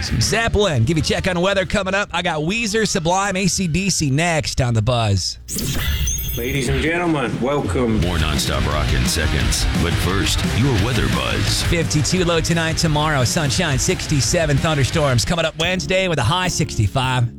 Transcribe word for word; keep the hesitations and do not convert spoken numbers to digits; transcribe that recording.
Some Zeppelin. Give you a check on weather coming up. I got Weezer, Sublime, A C D C next on The Buzz. Ladies and gentlemen, welcome. More nonstop rock in seconds. But first, your weather buzz. fifty-two low tonight, tomorrow. Sunshine, sixty-seven. Thunderstorms coming up Wednesday with a high sixty-five.